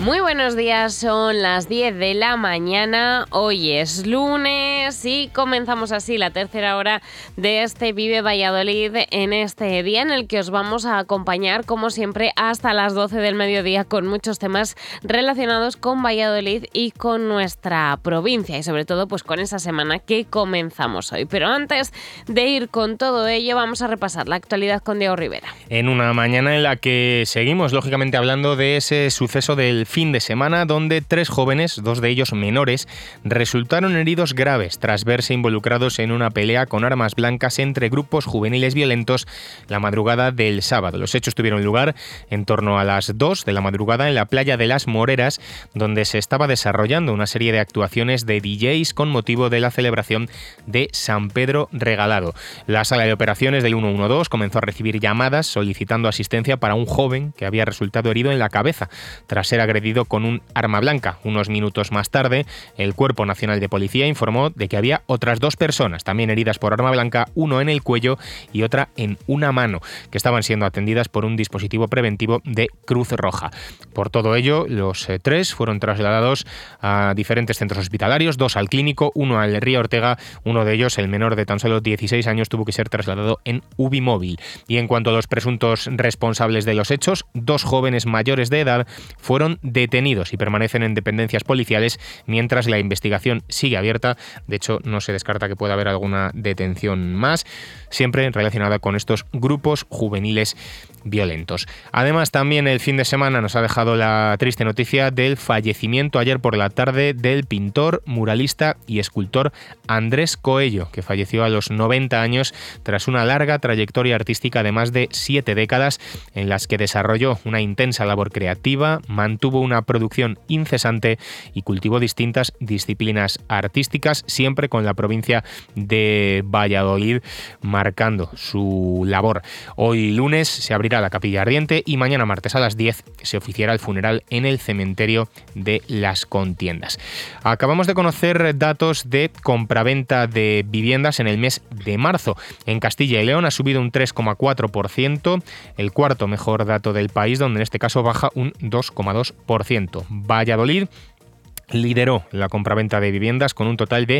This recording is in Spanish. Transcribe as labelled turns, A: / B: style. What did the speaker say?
A: Muy buenos días, son las 10 de la mañana, hoy es lunes y comenzamos así la tercera hora de este Vive Valladolid en este día en el que os vamos a acompañar como siempre hasta las 12 del mediodía con muchos temas relacionados con Valladolid y con nuestra provincia y sobre todo pues con esa semana que comenzamos hoy. Pero antes de ir con todo ello vamos a repasar la actualidad con Diego Rivera.
B: En una mañana en la que seguimos lógicamente hablando de ese suceso del fin de semana donde 3 jóvenes, 2 de ellos menores, resultaron heridos graves tras verse involucrados en una pelea con armas blancas entre grupos juveniles violentos la madrugada del sábado. Los hechos tuvieron lugar en torno a las 2 de la madrugada en la playa de Las Moreras, donde se estaba desarrollando una serie de actuaciones de DJs con motivo de la celebración de San Pedro Regalado. La sala de operaciones del 112 comenzó a recibir llamadas solicitando asistencia para un joven que había resultado herido en la cabeza tras ser agredido con un arma blanca. Unos minutos más tarde, el Cuerpo Nacional de Policía informó de que había otras 2 personas también heridas por arma blanca, uno en el cuello y otra en una mano, que estaban siendo atendidas por un dispositivo preventivo de Cruz Roja. Por todo ello, los 3 fueron trasladados a diferentes centros hospitalarios, 2 al Clínico, 1 al Río Ortega, uno de ellos, el menor de tan solo 16 años, tuvo que ser trasladado en UBI móvil. Y en cuanto a los presuntos responsables de los hechos, 2 jóvenes mayores de edad fueron detenidos y permanecen en dependencias policiales mientras la investigación sigue abierta. De hecho, no se descarta que pueda haber alguna detención más, siempre relacionada con estos grupos juveniles violentos. Además, también el fin de semana nos ha dejado la triste noticia del fallecimiento ayer por la tarde del pintor, muralista y escultor Andrés Coello, que falleció a los 90 años tras una larga trayectoria artística de más de 7 décadas en las que desarrolló una intensa labor creativa, mantuvo una producción incesante y cultivó distintas disciplinas artísticas, siempre con la provincia de Valladolid marcando su labor. Hoy lunes se abrirá la capilla ardiente y mañana martes a las 10 se oficiará el funeral en el cementerio de Las Contiendas. Acabamos de conocer datos de compraventa de viviendas en el mes de marzo. En Castilla y León ha subido un 3,4%, el cuarto mejor dato del país, donde en este caso baja un 2,2%. Valladolid lideró la compraventa de viviendas con un total de